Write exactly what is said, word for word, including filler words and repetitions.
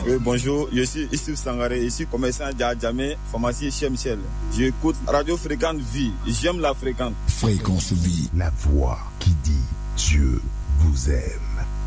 Oui, bonjour, je suis Issif Sangaré, je suis commerçant à Djamé, pharmacie chez Michel. J'écoute Radio Fréquente Vie, j'aime la fréquente. Fréquence Vie, la voix qui dit Dieu vous aime.